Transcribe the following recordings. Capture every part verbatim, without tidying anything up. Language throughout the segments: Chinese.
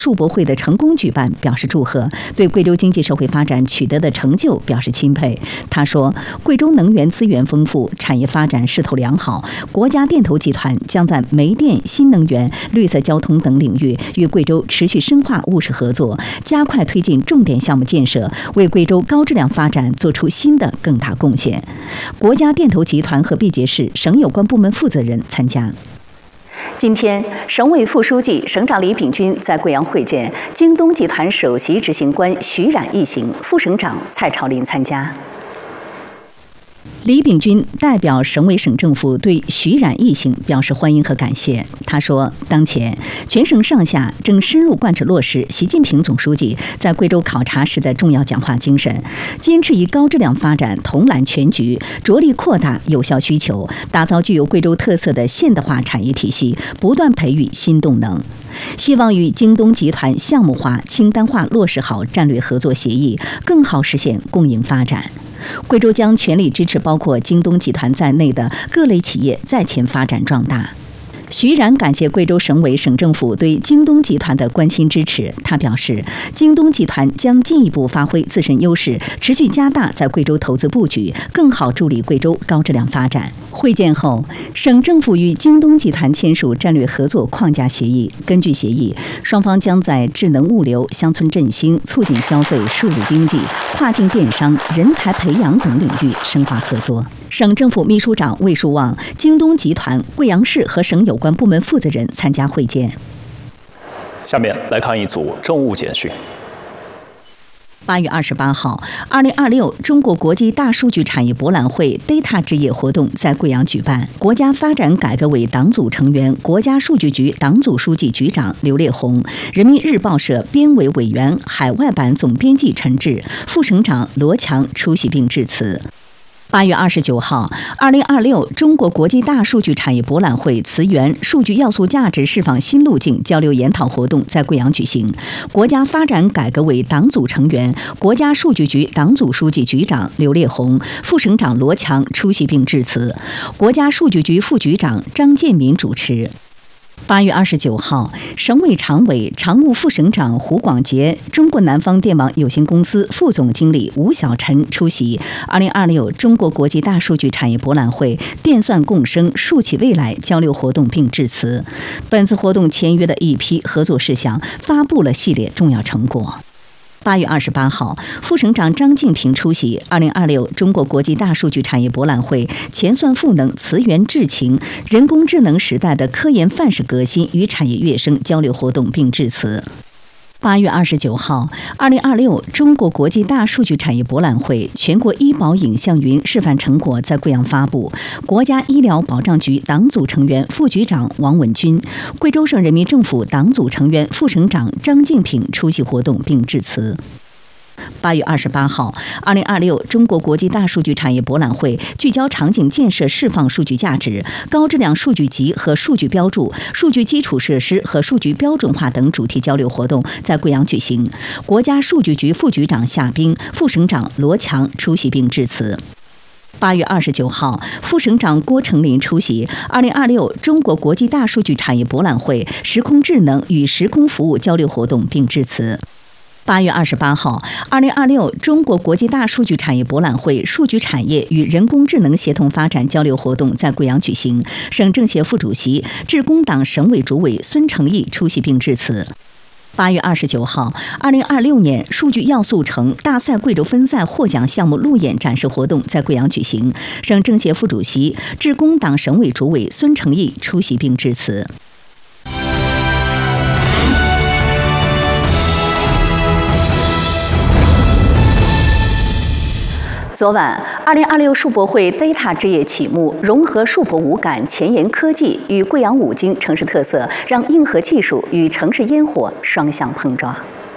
数博会的成功举办表示祝贺，对贵州经济社会发展取得的成就表示钦佩。他说，贵州能源资源丰富，产业发展势头良好，国家电投集团将在煤电、新能源、绿色交通等领域与贵州持续深化务实合作，加快推进重点项目建设，为贵州高质量发展做出新的更大贡献。国家电投集团和毕节市省有关部门负责人参加。 今天，省委副书记、省长李炳军在贵阳会见京东集团首席执行官徐冉一行，副省长蔡朝林参加。 李炳军代表省委省政府对徐冉一行表示欢迎和感谢。他说，当前全省上下正深入贯彻落实习近平总书记在贵州考察时的重要讲话精神，坚持以高质量发展统揽全局，着力扩大有效需求，打造具有贵州特色的现代化产业体系，不断培育新动能。希望与京东集团项目化、清单化落实好战略合作协议，更好实现共赢发展。贵州将全力支持包括京东集团在内的各类企业在前发展壮大。徐冉感谢贵州省委省政府对京东集团的关心支持。他表示，京东集团将进一步发挥自身优势，持续加大在贵州投资布局，更好助力贵州高质量发展。会见后，省政府与京东集团签署战略合作框架协议。根据协议，双方将在智能物流、乡村振兴、促进消费、数字经济、跨境电商、人才培养等领域深化合作。省政府秘书长魏树旺、京东集团贵阳市和省有关部门负责人参加会见。 下面来看一组政务简讯。 八月二十八号，二零二六中国国际大数据产业博览会 Data 之夜活动在贵阳举办。国家发展改革委党组成员、国家数据局党组书记局长刘烈宏、人民日报社编委委员、海外版总编辑陈志、副省长罗强出席并致辞。八月二十九号，二零二六中国国际大数据产业博览会词源数据要素价值释放新路径交流研讨活动在贵阳举行。国家发展改革委党组成员、国家数据局党组书记局长刘烈宏、副省长罗强出席并致辞，国家数据局副局长张建民主持。八月二十九号，省委常委、常务副省长胡广杰、中国南方电网有限公司副总经理吴小晨出席二零二六中国国际大数据产业博览会电算共生、数企未来交流活动并致辞。本次活动签约的一批合作事项，发布了系列重要成果。八月二十八号，副省长张静平出席二零二六中国国际大数据产业博览会前算赋能、词源智情、人工智能时代的科研范式革新与产业跃升交流活动并致辞。八月二十九号，二零二六中国国际大数据产业博览会全国医保影像云示范成果在贵阳发布。国家医疗保障局党组成员、副局长王文军，贵州省人民政府党组成员、副省长张静平出席活动并致辞。八月二十八号，二零二六中国国际大数据产业博览会聚焦场景建设释放数据价值、高质量数据集和数据标注、数据基础设施和数据标准化等主题交流活动在贵阳举行。国家数据局副局长夏冰、副省长罗强出席并致辞。八月二十九号，副省长郭成林出席二零二六中国国际大数据产业博览会时空智能与时空服务交流活动并致辞。八月二十八号，二零二六中国国际大数据产业博览会数据产业与人工智能协同发展交流活动在贵阳举行。省政协副主席、致公党省委主委孙成义出席并致辞。八月二十九号，二零二六年数据要素城大赛贵州分赛获奖项目路演展示活动在贵阳举行。省政协副主席、致公党省委主委孙成义出席并致辞。 昨晚，二零二六数博会 Data 之夜启幕，融合数博五感、前沿科技与贵阳五金城市特色，让硬核技术与城市烟火双向碰撞。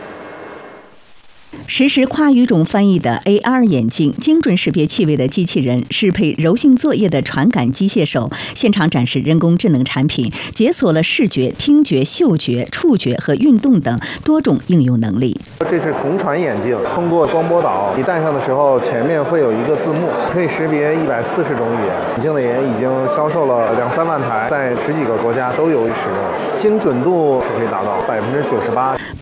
实时跨语种翻译的 A R 眼镜、精准识别气味的机器人、适配柔性作业的传感机械手，现场展示人工智能产品，解锁了视觉、听觉、嗅觉、触觉和运动等多种应用能力。 这是同传眼镜，通过光波导，你戴上的时候前面会有一个字幕，可以识别一百四十种语言。眼镜的也已经销售了两三万台，在十几个国家都有使用，精准度是可以达到百分之九十八。